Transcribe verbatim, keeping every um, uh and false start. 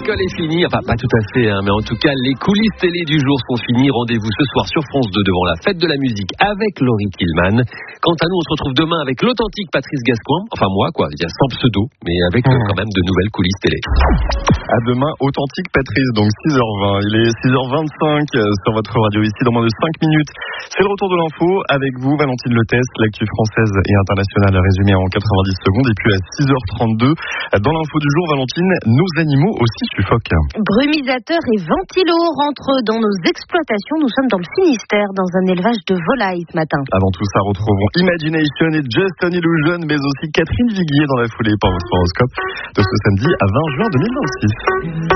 l'école est finie. Enfin, pas tout à fait, hein, mais en tout cas, les coulisses télé du jour sont finies. Rendez-vous ce soir sur France deux devant la fête de la musique avec Laurie Tillman. Quant à nous, on se retrouve demain avec l'authentique Patrice Gascoin. Enfin, moi, quoi, il y a sans pseudo, mais avec euh, quand même de nouvelles coulisses télé. À demain, authentique Patrice, donc six heures vingt. Il est six heures vingt-cinq sur votre radio ici, dans moins de cinq minutes. C'est le retour de l'info avec vous, Valentine Leteste, l'actu française et internationale résumée en quatre-vingt-dix secondes. Et puis à six heures trente-deux, dans l'info du jour, Valentine, nos animaux aussi suffoquent. Brumisateurs et ventilos rentrent dans nos exploitations. Nous sommes dans le Finistère, dans un élevage de volailles ce matin. Avant tout ça, retrouvons Imagination et Just an Illusion, mais aussi Catherine Viguier dans la foulée par votre horoscope de ce samedi à vingt juin deux mille vingt-six.